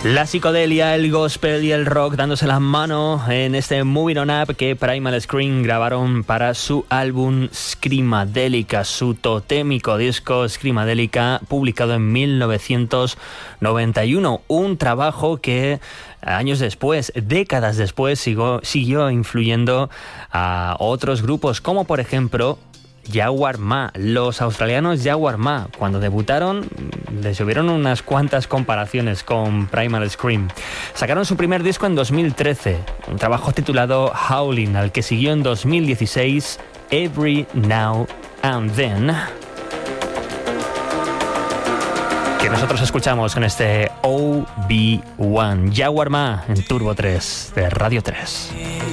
La psicodelia, el gospel y el rock dándose las manos en este Moving On Up que Primal Scream grabaron para su álbum Screamadelica, su totémico disco Screamadelica, publicado en 1991. Un trabajo que años después, décadas después, siguió influyendo a otros grupos, como por ejemplo Jaguar Ma. Los australianos Jaguar Ma, cuando debutaron, les hubieron unas cuantas comparaciones con Primal Scream. Sacaron su primer disco en 2013, un trabajo titulado Howling, al que siguió en 2016 Every Now and Then, que nosotros escuchamos con este OB1. Jaguar Ma en Turbo 3 de Radio 3.